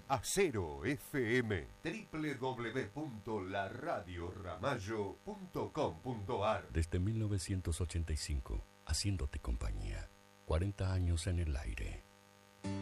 Acero FM, www.laradioramallo.com.ar. Desde 1985, haciéndote compañía. 40 años en el aire.